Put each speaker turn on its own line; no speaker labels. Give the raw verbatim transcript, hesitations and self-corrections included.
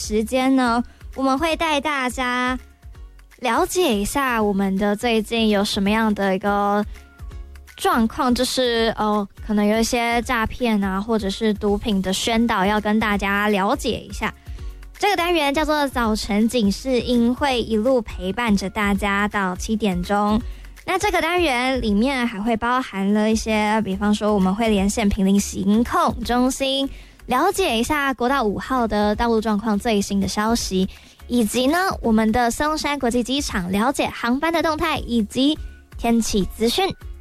时间呢，我们会带大家了解一下我们的最近有什么样的一个状况，就是呃，可能有一些诈骗啊，或者是毒品的宣导，要跟大家了解一下。这个单元叫做早晨警示音，会一路陪伴着大家到七点钟。那这个单元里面还会包含了一些，比方说我们会连线坪林行控中心，了解一下国道五号的道路状况最新的消息，以及呢我们的松山国际机场了解航班的动态以及天气资讯。